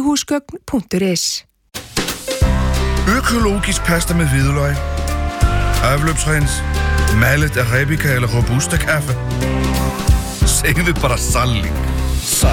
Sygehusgøgn.is. Økologisk pasta med hvidløg, afløbsrens, mallet arabica eller robusta kaffe. Segve bara salling.